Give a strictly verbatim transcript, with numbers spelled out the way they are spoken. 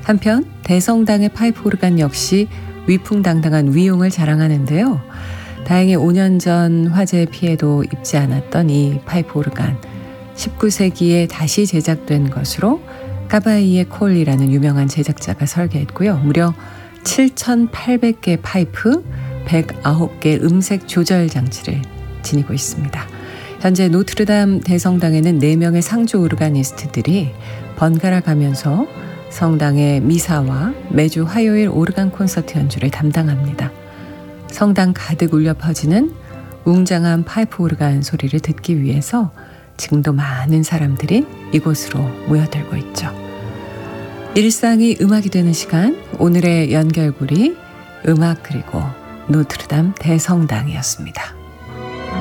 한편 대성당의 파이프 오르간 역시 위풍당당한 위용을 자랑하는데요. 다행히 오 년 전 화재 피해도 입지 않았던 이 파이프 오르간, 십구 세기에 다시 제작된 것으로 까바이의 콜이라는 유명한 제작자가 설계했고요. 무려 칠천팔백 개 파이프, 백구 개 음색 조절 장치를 지니고 있습니다. 현재 노트르담 대성당에는 네 명의 상주 오르가니스트들이 번갈아 가면서 성당의 미사와 매주 화요일 오르간 콘서트 연주를 담당합니다. 성당 가득 울려 퍼지는 웅장한 파이프 오르간 소리를 듣기 위해서 지금도 많은 사람들이 이곳으로 모여들고 있죠. 일상이 음악이 되는 시간, 오늘의 연결고리 음악 그리고 노트르담 대성당이었습니다.